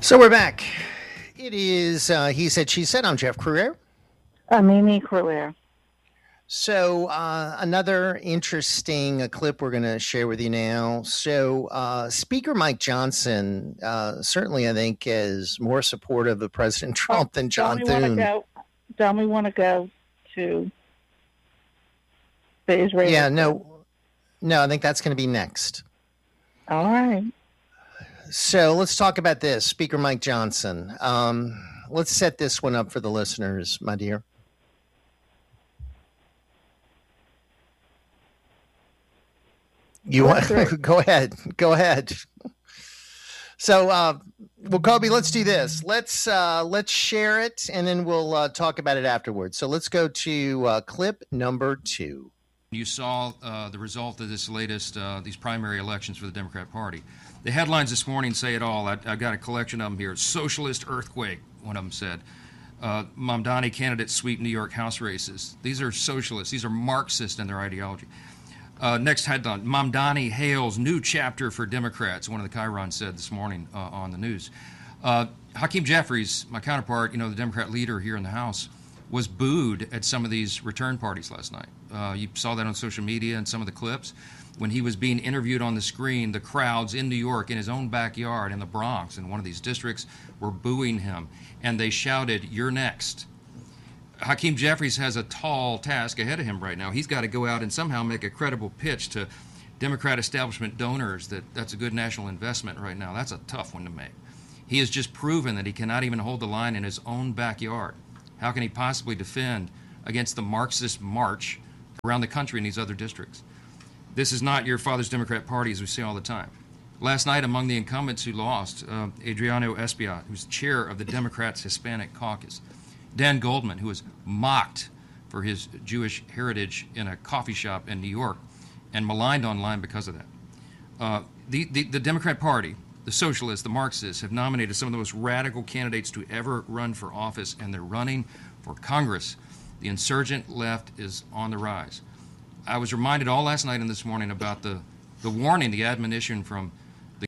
So we're back. It is He Said, She Said. I'm Jeff Crouere. Mimi Crouere. So another interesting clip we're going to share with you now. So Speaker Mike Johnson certainly, I think, is more supportive of President Trump than John Thune. Don't we want to go to the Israeli? Yeah, no, I think that's going to be next. All right. So let's talk about this. Speaker Mike Johnson. Let's set this one up for the listeners, my dear. You want go ahead. So, well, Kobe, let's do this. Let's share it, and then we'll talk about it afterwards. So let's go to clip number 2. You saw the result of this latest these primary elections for the Democrat Party. The headlines this morning say it all. I've got a collection of them here. Socialist earthquake, one of them said. Mamdani candidates sweep New York House races. These are socialists. These are Marxist in their ideology. Next headline, Mamdani hails new chapter for Democrats, one of the chyrons said this morning on the news. Hakeem Jeffries, my counterpart, the Democrat leader here in the House, was booed at some of these return parties last night. You saw that on social media and some of the clips. When he was being interviewed on the screen, the crowds in New York, in his own backyard, in the Bronx, in one of these districts, were booing him. And they shouted, "You're next." Hakeem Jeffries has a tall task ahead of him right now. He's got to go out and somehow make a credible pitch to Democrat establishment donors that that's a good national investment right now. That's a tough one to make. He has just proven that he cannot even hold the line in his own backyard. How can he possibly defend against the Marxist march around the country in these other districts? This is not your father's Democrat Party, as we say all the time. Last night, among the incumbents who lost, Adriano Espaillat, who's chair of the Democrats' Hispanic Caucus, Dan Goldman, who was mocked for his Jewish heritage in a coffee shop in New York and maligned online because of that. The Democrat Party, the socialists, the Marxists, have nominated some of the most radical candidates to ever run for office, and they're running for Congress. The insurgent left is on the rise. I was reminded all last night and this morning about the warning, the admonition from the...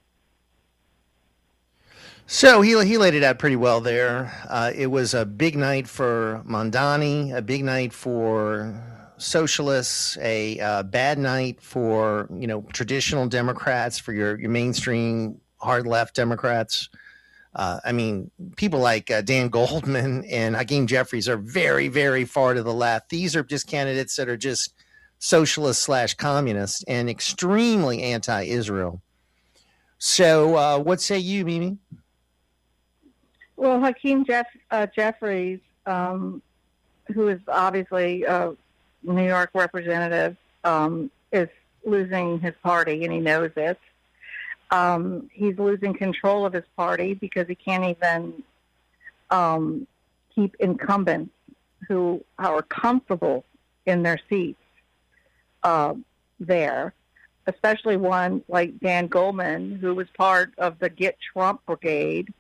So he laid it out pretty well there. It was a big night for Mamdani, a big night for socialists, a bad night for traditional Democrats, for your mainstream hard left Democrats. People like Dan Goldman and Hakeem Jeffries are very, very far to the left. These are just candidates that are just socialist / communist and extremely anti-Israel. So what say you, Mimi? Well, Hakeem Jeffries, who is obviously a New York representative, is losing his party, and he knows it. He's losing control of his party because he can't even keep incumbents who are comfortable in their seats there, especially one like Dan Goldman, who was part of the Get Trump Brigade.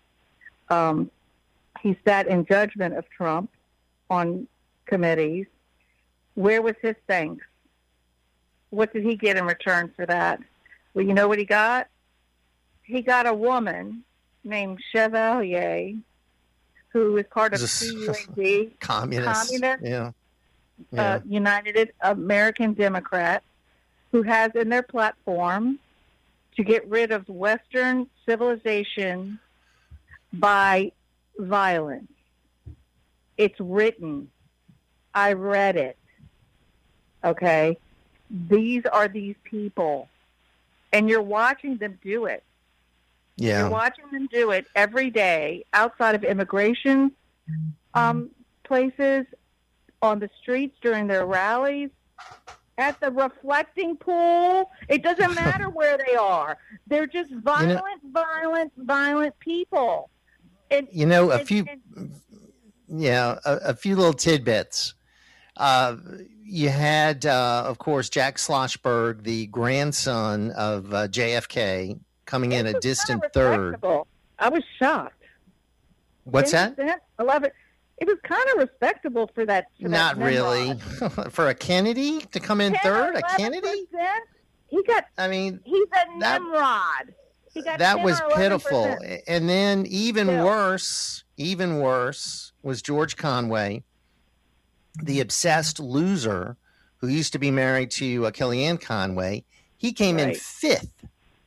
He sat in judgment of Trump on committees. Where was his thanks? What did he get in return for that? Well, you know what he got? He got a woman named Chevalier, who is part of CUAD, communist, United American Democrat, who has in their platform to get rid of Western civilization by violence. It's written. I read it. Okay? These are these people. And you're watching them do it. Yeah. You're watching them do it every day outside of immigration places, on the streets during their rallies, at the reflecting pool. It doesn't matter where they are. They're just violent people. And, a few little tidbits. You had, of course, Jack Schlossberg, the grandson of JFK, coming in a distant third. I was shocked. What's that? 11. It was kind of respectable for that. Not really. For a Kennedy to come in third, a Kennedy? He got. He's a Nimrod. He got that 10 was or pitiful. 11%. And then even Yeah. worse was George Conway, the obsessed loser who used to be married to Kellyanne Conway. He came in Right. fifth,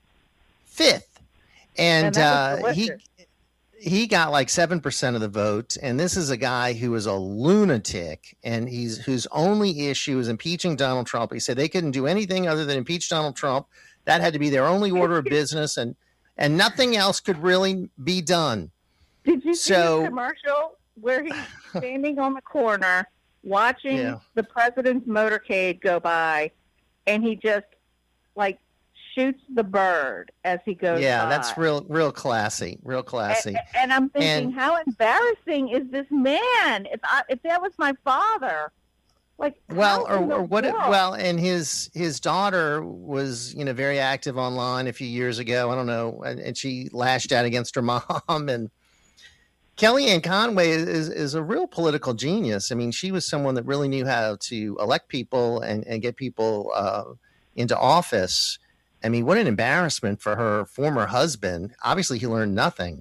And and that was delicious. he got like 7% of the vote. And this is a guy who is a lunatic, and whose only issue is impeaching Donald Trump. He said they couldn't do anything other than impeach Donald Trump. That had to be their only order of business, and nothing else could really be done. Did you see So- the commercial where he's standing on the corner watching Yeah. the president's motorcade go by, and he just like shoots the bird as he goes Yeah, by? that's real classy, real classy. And I'm thinking, And- how embarrassing is this man? If that was my father, like, Well, how in the or what? world? Well, and his daughter was, very active online a few years ago. I don't know, and she lashed out against her mom. And Kellyanne Conway is a real political genius. I mean, she was someone that really knew how to elect people and get people into office. I mean, what an embarrassment for her former husband. Obviously, he learned nothing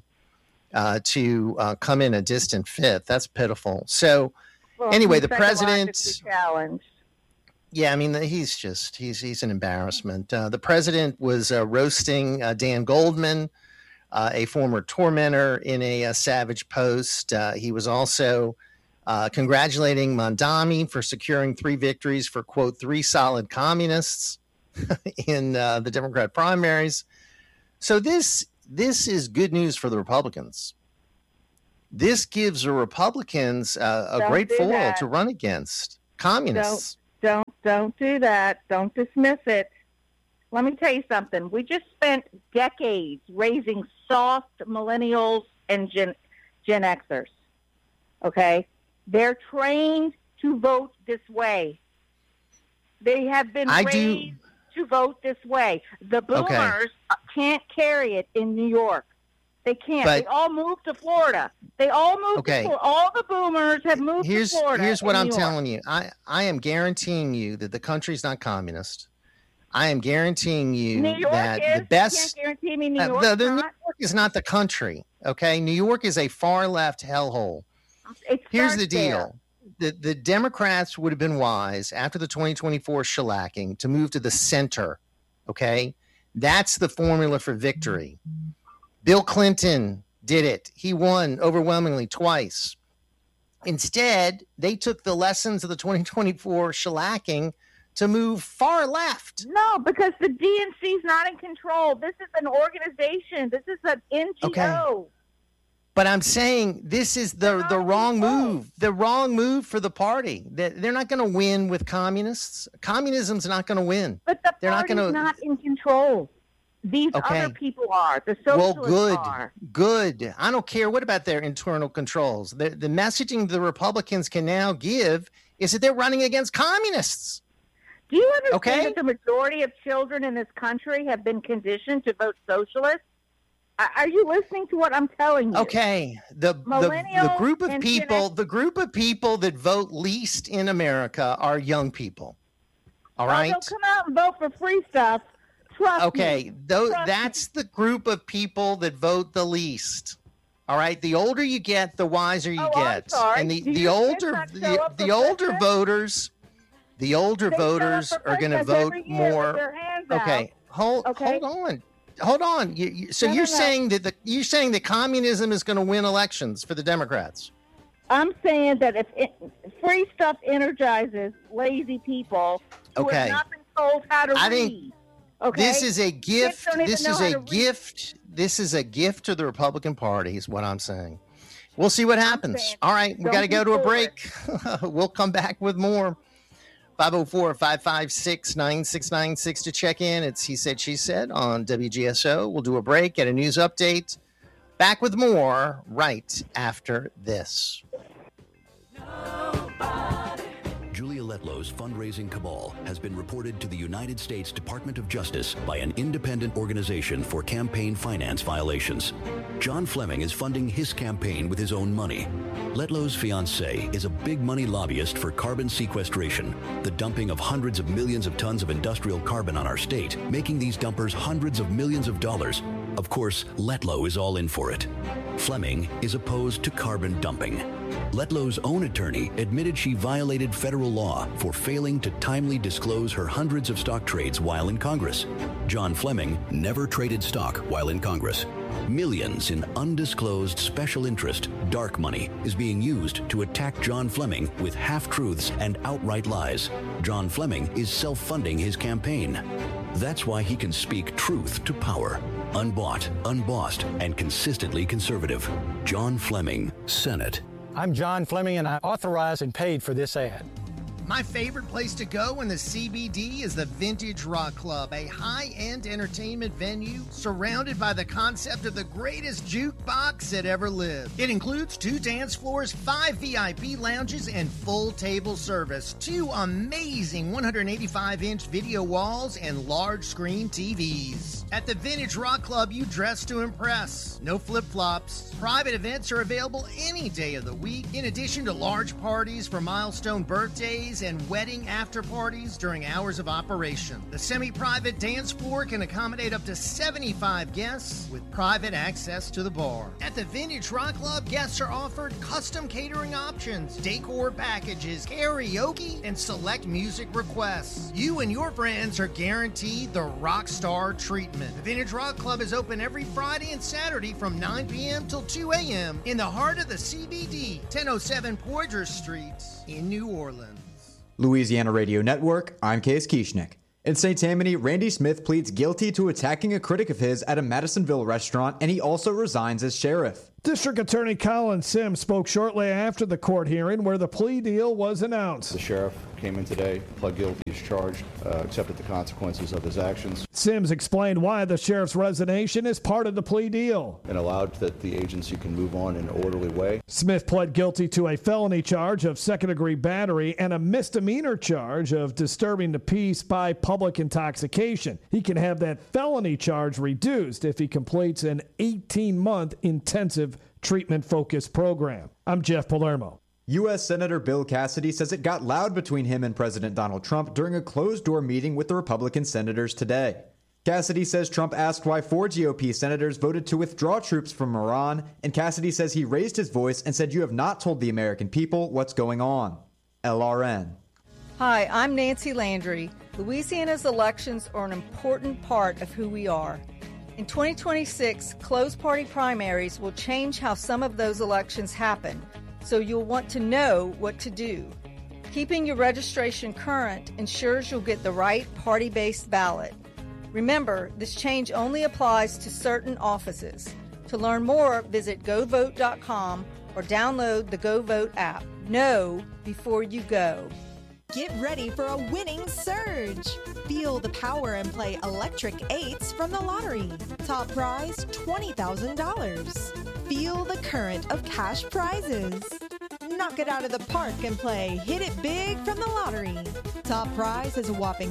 to come in a distant fifth. That's pitiful. So. Well, Anyway, he's the president- psychologically challenged. Yeah, I mean, he's an embarrassment. The president was roasting Dan Goldman, a former tormentor, in a savage post. He was also congratulating Mondani for securing 3 victories for, quote, 3 solid communists in the Democrat primaries. So this is good news for the Republicans. This gives the Republicans a Don't great do foil that. to run against communists. Don't do that. Don't dismiss it. Let me tell you something. We just spent decades raising soft millennials and Gen Xers. Okay? They're trained to vote this way. They have been raised to vote this way. The boomers can't carry it in New York. They can't. But- They all moved to Florida. They all moved to Florida. All the boomers have moved to Florida. Here's what and I'm New York. telling you. I am guaranteeing you that the country's not communist. I am guaranteeing you New York that is. the best You can't guarantee me New York. the New not. York is not the country. Okay, New York is a far left hellhole. It Here's starts the deal. The Democrats would have been wise after the 2024 shellacking to move to the center. Okay, that's the formula for victory. Bill Clinton did it. He won overwhelmingly twice. Instead, they took the lessons of the 2024 shellacking to move far left. No, because the DNC is not in control. This is an organization. This is an NGO. Okay. But I'm saying this is the wrong move. The wrong move for the party. They're not going to win with communists. Communism's not going to win. But the They're not party's gonna- not in control. These Okay. other people are. The Well, socialists are. good. I don't care what about their internal controls. The messaging the Republicans can now give is that they're running against communists. Do you understand Okay. that the majority of children in this country have been conditioned to vote socialist? Are you listening to what I'm telling you? Okay, the Millennials group of and Gen people, X- the group of people that vote least in America are young people. All right. They'll come out and vote for free stuff. Trust Okay, me. though Trust that's the group of people that vote the least. All right, the older you get, the wiser you Oh, I'm get, sorry. and Do the your older kids not show up the for older Christmas? voters, the older They show up voters for are going to Christmas vote every year with more. their hands Okay, out. Okay. hold on. So No, you're no, no. saying that you're saying that communism is going to win elections for the Democrats? I'm saying that if free stuff energizes lazy people who Okay. have not been told how to I read. think Okay. This is a gift. don't even This know is how a to read. gift. This is a gift to the Republican Party, is what I'm saying. We'll see what happens. saying, All right, we don't got to be go to a foolish. break. We'll come back with more. 504-556-9696 to check in. It's He Said, She Said on WGSO. We'll do a break, get a news update. Back with more right after this. Julia Letlow's fundraising cabal has been reported to the United States Department of Justice by an independent organization for campaign finance violations. John Fleming is funding his campaign with his own money. Letlow's fiancé is a big money lobbyist for carbon sequestration, the dumping of hundreds of millions of tons of industrial carbon on our state, making these dumpers hundreds of millions of dollars. Of course, Letlow is all in for it. Fleming is opposed to carbon dumping. Letlow's own attorney admitted she violated federal law for failing to timely disclose her hundreds of stock trades while in Congress. John Fleming never traded stock while in Congress. Millions in undisclosed special interest, dark money, is being used to attack John Fleming with half-truths and outright lies. John Fleming is self-funding his campaign. That's why he can speak truth to power. Unbought, unbossed, and consistently conservative. John Fleming, Senate. I'm John Fleming, and I authorized and paid for this ad. My favorite place to go in the CBD is the Vintage Rock Club, a high-end entertainment venue surrounded by the concept of the greatest jukebox that ever lived. It includes 2 dance floors, 5 VIP lounges, and full table service, 2 amazing 185-inch video walls, and large screen TVs. At the Vintage Rock Club, you dress to impress. No flip-flops. Private events are available any day of the week, in addition to large parties for milestone birthdays and wedding after parties during hours of operation. The semi-private dance floor can accommodate up to 75 guests with private access to the bar. At the Vintage Rock Club, guests are offered custom catering options, decor packages, karaoke, and select music requests. You and your friends are guaranteed the rock star treatment. The Vintage Rock Club is open every Friday and Saturday from 9 p.m. till 2 a.m. in the heart of the CBD, 1007 Poydras Street in New Orleans. Louisiana Radio Network, I'm Case Kieschnick. In St. Tammany, Randy Smith pleads guilty to attacking a critic of his at a Madisonville restaurant, and he also resigns as sheriff. District Attorney Colin Sims spoke shortly after the court hearing where the plea deal was announced. The sheriff came in today, pled guilty as charged, accepted the consequences of his actions. Sims explained why the sheriff's resignation is part of the plea deal. And allowed that the agency can move on in an orderly way. Smith pled guilty to a felony charge of second-degree battery and a misdemeanor charge of disturbing the peace by public intoxication. He can have that felony charge reduced if he completes an 18-month intensive treatment-focused program. I'm Jeff Palermo. U.S. Senator Bill Cassidy says it got loud between him and President Donald Trump during a closed-door meeting with the Republican senators today. Cassidy says Trump asked why 4 GOP senators voted to withdraw troops from Iran, and Cassidy says he raised his voice and said, "You have not told the American people what's going on." LRN. Hi, I'm Nancy Landry. Louisiana's elections are an important part of who we are. In 2026, closed party primaries will change how some of those elections happen, so you'll want to know what to do. Keeping your registration current ensures you'll get the right party-based ballot. Remember, this change only applies to certain offices. To learn more, visit govote.com or download the GoVote app. Know before you go. Get ready for a winning surge. Feel the power and play Electric 8s from the lottery. Top prize, $20,000. Feel the current of cash prizes. Knock it out of the park and play Hit It Big from the lottery. Top prize is a whopping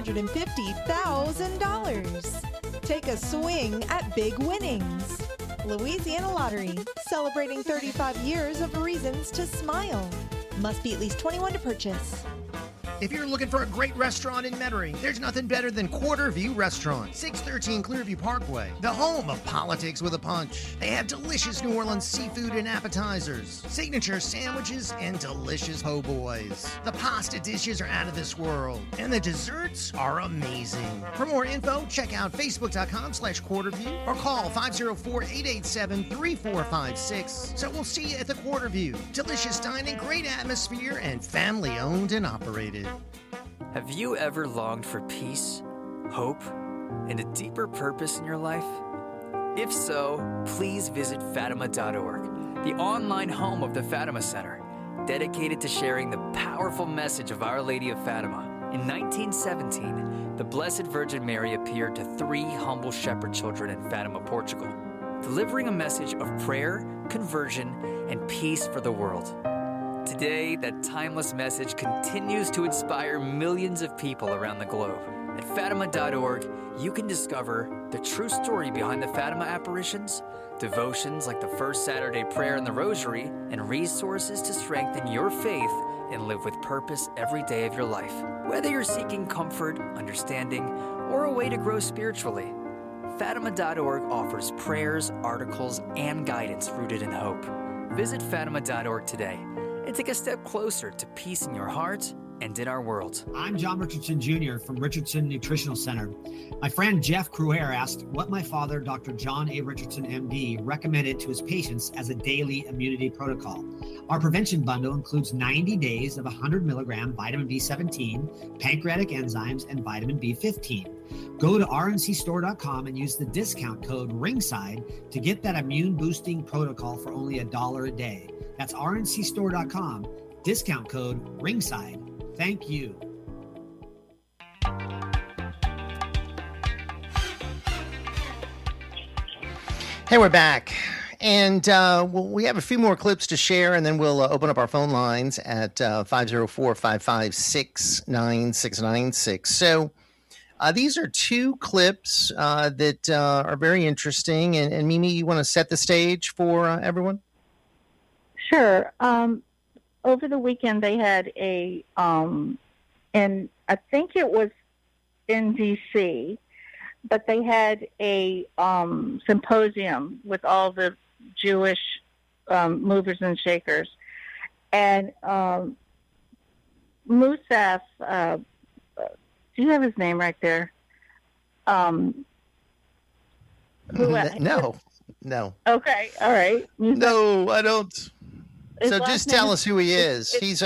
$250,000. Take a swing at big winnings. Louisiana Lottery, celebrating 35 years of reasons to smile. Must be at least 21 to purchase. If you're looking for a great restaurant in Metairie, there's nothing better than Quarter View Restaurant, 613 Clearview Parkway, the home of politics with a punch. They have delicious New Orleans seafood and appetizers, signature sandwiches, and delicious po' boys. The pasta dishes are out of this world, and the desserts are amazing. For more info, check out facebook.com/quarterview or call 504-887-3456. So we'll see you at the Quarter View. Delicious dining, great atmosphere, and family owned and operated. Have you ever longed for peace, hope, and a deeper purpose in your life? If so, please visit Fatima.org, the online home of the Fatima Center, dedicated to sharing the powerful message of Our Lady of Fatima. In 1917, the Blessed Virgin Mary appeared to 3 humble shepherd children in Fatima, Portugal, delivering a message of prayer, conversion, and peace for the world. Today, that timeless message continues to inspire millions of people around the globe. At Fatima.org, you can discover the true story behind the Fatima apparitions, devotions like the First Saturday Prayer and the Rosary, and resources to strengthen your faith and live with purpose every day of your life. Whether you're seeking comfort, understanding, or a way to grow spiritually, Fatima.org offers prayers, articles, and guidance rooted in hope. Visit Fatima.org today and take a step closer to peace in your heart and in our world. I'm John Richardson Jr. from Richardson Nutritional Center. My friend Jeff Cruer asked what my father, Dr. John A. Richardson, MD, recommended to his patients as a daily immunity protocol. Our prevention bundle includes 90 days of 100 milligram vitamin B17, pancreatic enzymes, and vitamin B15. Go to rncstore.com and use the discount code RINGSIDE to get that immune boosting protocol for only $1 a day. That's rncstore.com, discount code RINGSIDE. Thank you. Hey, we're back. And we have a few more clips to share, and then we'll open up our phone lines at 504-556-9696. So these are two clips that are very interesting. And Mimi, you want to set the stage for everyone? Sure. Over the weekend, they had and I think it was in D.C., but they had a symposium with all the Jewish movers and shakers. And Mousaf, do you have his name right there? No. Okay, all right. Mousaf. No, I don't. His So last just name tell us who he is. It's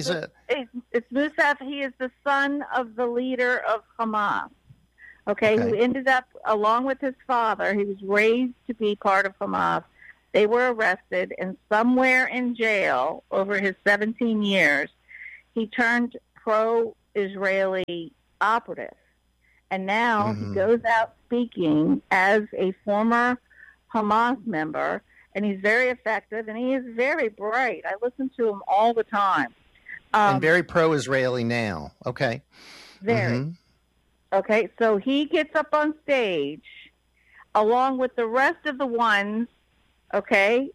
Mousaf. He is the son of the leader of Hamas. Okay, who ended up, along with his father, he was raised to be part of Hamas. They were arrested, and somewhere in jail over his 17 years, he turned pro-Israeli operative. And now he goes out speaking as a former Hamas member, and he's very effective, and he is very bright. I listen to him all the time. And very pro-Israeli now. Okay. Very. Okay, so he gets up on stage along with the rest of the ones, okay,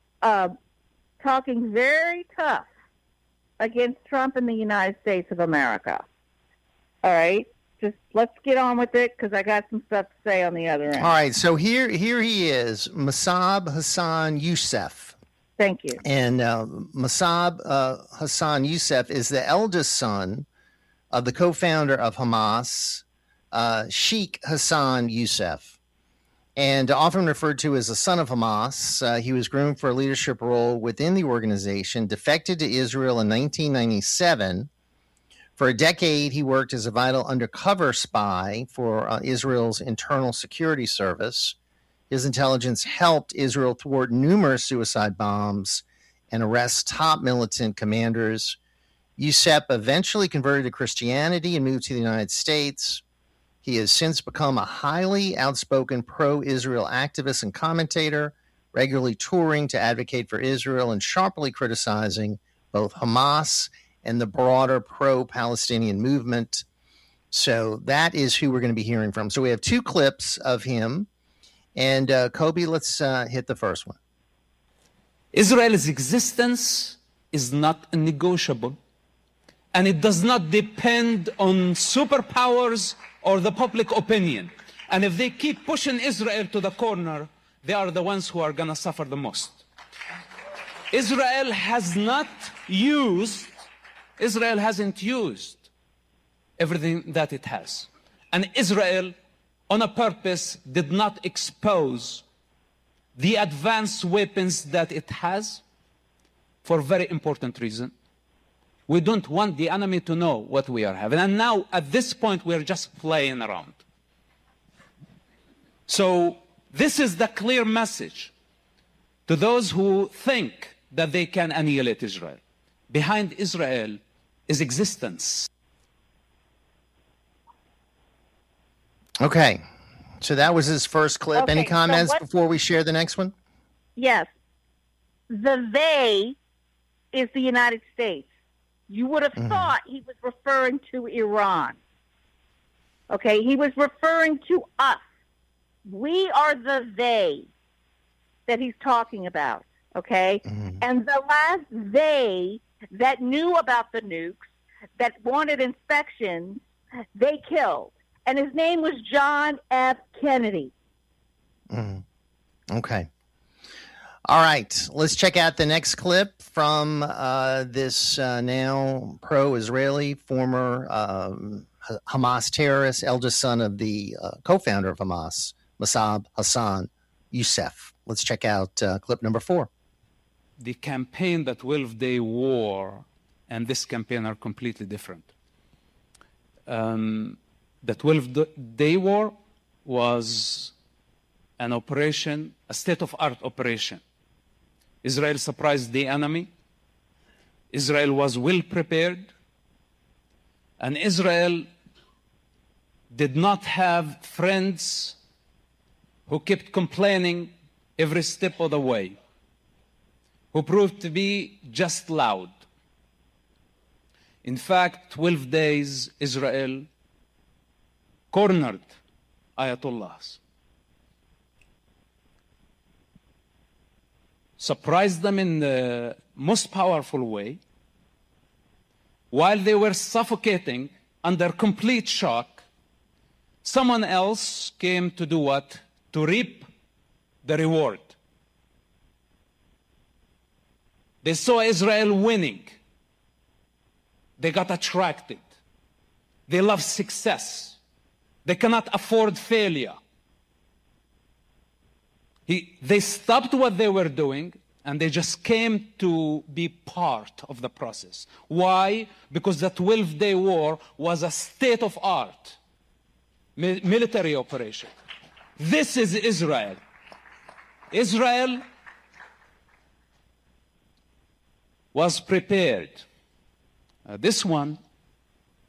talking very tough against Trump and the United States of America. All right? Just let's get on with it because I got some stuff to say on the other end. All right, so here he is, Mossab Hassan Youssef. Thank you. And Mossab Hassan Youssef is the eldest son of the co-founder of Hamas, Sheikh Hassan Youssef, and often referred to as the son of Hamas. He was groomed for a leadership role within the organization, defected to Israel in 1997. For a decade, he worked as a vital undercover spy for Israel's internal security service. His intelligence helped Israel thwart numerous suicide bombs and arrest top militant commanders. Youssef eventually converted to Christianity and moved to the United States. He has since become a highly outspoken pro-Israel activist and commentator, regularly touring to advocate for Israel and sharply criticizing both Hamas and the broader pro-Palestinian movement. So that is who we're going to be hearing from. So we have two clips of him. And Kobe, let's hit the first one. Israel's existence is not negotiable, and it does not depend on superpowers or the public opinion. And if they keep pushing Israel to the corner, they are the ones who are going to suffer the most. Israel hasn't used everything that it has. And Israel, on a purpose, did not expose the advanced weapons that it has for a very important reason. We don't want the enemy to know what we are having. And now, at this point, we're just playing around. So this is the clear message to those who think that they can annihilate Israel. Behind Israel is existence. Okay. So that was his first clip. Okay, Any comments so before we share the next one? Yes. The they is the United States. You would have thought he was referring to Iran. Okay, he was referring to us. We are the they that he's talking about, okay? And the last they that knew about the nukes, that wanted inspections, they killed. And his name was John F. Kennedy. Okay. All right. Let's check out the next clip from this now pro-Israeli former Hamas terrorist, eldest son of the co-founder of Hamas, Mossab Hassan Youssef. Let's check out clip number 4. The campaign, the 12-day war, and this campaign are completely different. The 12-day war was an operation, a state-of-art operation. Israel surprised the enemy. Israel was well prepared. And Israel did not have friends who kept complaining every step of the way, who proved to be just loud. In fact, 12 days, Israel cornered Ayatollahs, surprised them in the most powerful way. While they were suffocating under complete shock, someone else came to do what? To reap the reward. They saw Israel winning. They got attracted. They love success. They cannot afford failure. They stopped what they were doing and they just came to be part of the process. Why? Because the 12-day war was a state-of-art military operation. This is Israel. Israel was prepared. This one